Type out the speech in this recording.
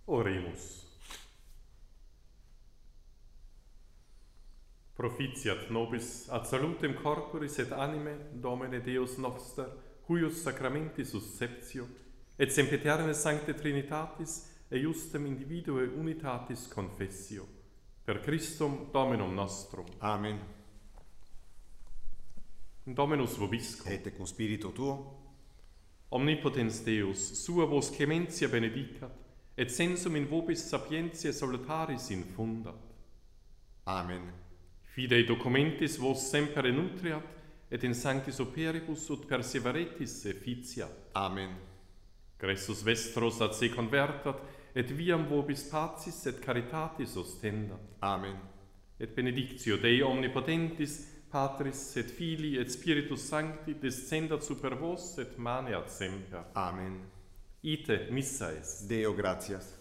Oremus. Propitiat nobis ad salutem corporis et anime Domine Deus noster, huius sacramentis susceptio, et sempiterne sancte Trinitatis, et justem individue unitatis confessio. Per Christum Dominum nostrum. Amen. Dominus vobiscum. Et cum spiritu tuo, Omnipotens Deus, sua vos clementia benedicat, et sensum in vobis sapientiae salutaris infundat. Amen. Fidei documentis vos semper nutriat, et in sanctis operibus ut perseveretis efficiat. Amen. Gressus vestros ad se convertat, et viam vobis pacis et caritatis ostendat. Amen. Et benedictio Dei omnipotentis, Patris et Filii et Spiritus Sancti, descendat super vos et maneat semper. Amen. Ite missa est. Deo gratias.